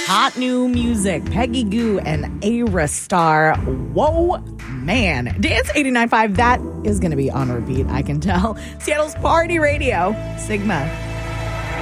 hot new music. Peggy Gou and Ayra Starr. Whoa, man. Dance 89.5, that is going to be on repeat, I can tell. Seattle's Party Radio, Sigma.